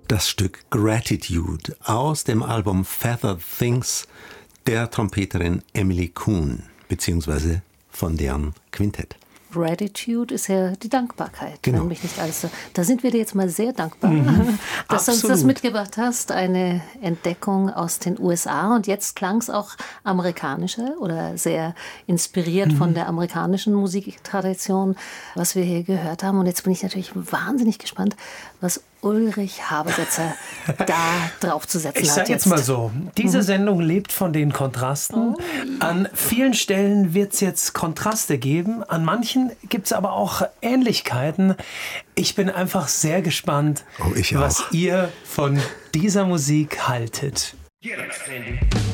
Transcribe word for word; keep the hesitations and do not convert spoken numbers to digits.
Das Stück Gratitude aus dem Album Feathered Things der Trompeterin Emily Kuhn, beziehungsweise von deren Quintett. Gratitude ist ja die Dankbarkeit, genau. wenn mich nicht alles so. Da sind wir dir jetzt mal sehr dankbar, mhm, dass absolut. du uns das mitgebracht hast. Eine Entdeckung aus den U S A und jetzt klang es auch amerikanischer oder sehr inspiriert mhm. von der amerikanischen Musiktradition, was wir hier gehört haben. Und jetzt bin ich natürlich wahnsinnig gespannt, was Ulrich Habersetzer da draufzusetzen ich hat. Ich sage jetzt mal so, diese Sendung lebt von den Kontrasten. Oh. An vielen Stellen wird es jetzt Kontraste geben, an manchen gibt es aber auch Ähnlichkeiten. Ich bin einfach sehr gespannt, oh, ich was auch. ihr von dieser Musik haltet. Get up, Sandy.